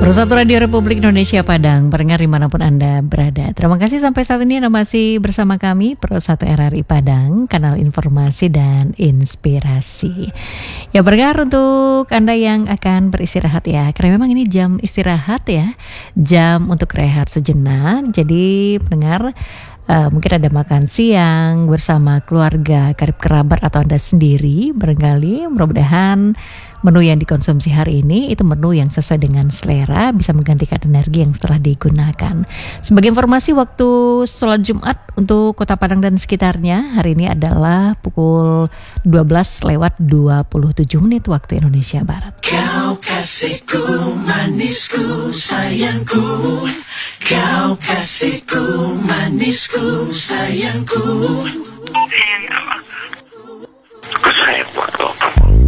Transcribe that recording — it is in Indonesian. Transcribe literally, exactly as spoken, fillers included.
satu Radio Republik Indonesia Padang, pendengar dimanapun Anda berada. Terima kasih sampai saat ini Anda masih bersama kami, Pro satu R R I Padang, kanal informasi dan inspirasi. Ya pendengar, untuk Anda yang akan beristirahat ya, karena memang ini jam istirahat ya, jam untuk rehat sejenak. Jadi pendengar, Uh, mungkin ada makan siang bersama keluarga, karib kerabat atau Anda sendiri. Barangkali mudah-mudahan menu yang dikonsumsi hari ini itu menu yang sesuai dengan selera, bisa menggantikan energi yang setelah digunakan. Sebagai informasi, waktu sholat Jumat untuk Kota Padang dan sekitarnya hari ini adalah pukul dua belas lewat dua puluh tujuh menit waktu Indonesia Barat. Kau kasihku, manisku, sayangku. Kau kasihku, manisku, sayangku.